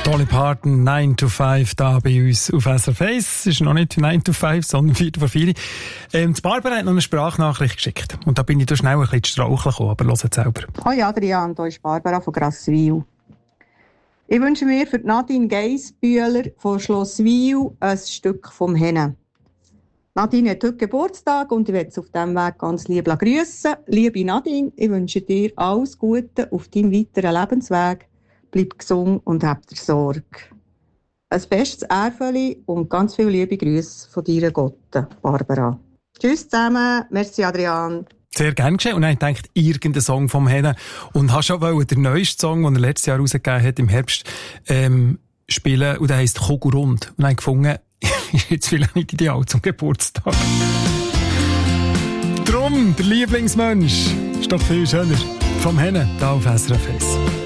Dolly Parton, 9 to 5, da bei uns auf SRF 1. Es ist noch nicht 9 to 5, sondern 4 vor 4. Die Barbara hat noch eine Sprachnachricht geschickt. Und da bin ich da schnell ein bisschen zu straucheln gekommen, aber hört selber. Hoi Adrian, hier ist Barbara von Grasswil. Ich wünsche mir für Nadine Geissbühler von Schloss Wil ein Stück vom Hennen. Nadine hat heute Geburtstag und ich möchte sie auf diesem Weg ganz lieb grüssen. Liebe Nadine, ich wünsche dir alles Gute auf deinem weiteren Lebensweg. Bleib gesund und hab dir Sorge. Ein bestes Ärfeli und ganz viele liebe Grüße von deiner Gotte, Barbara. Tschüss zusammen, merci Adrian. Sehr gern geschehen. Und dann habe ich gedacht, irgendein Song vom Hennen. Und hast schon den neuesten Song, den er letztes Jahr rausgegeben hat, im Herbst, spielen. Und der heisst Kogurund. Und dann habe ich gefunden, ist jetzt vielleicht nicht ideal zum Geburtstag. Drum, der Lieblingsmensch. Ist doch viel schöner. Vom Hennen, da auf SRF 1.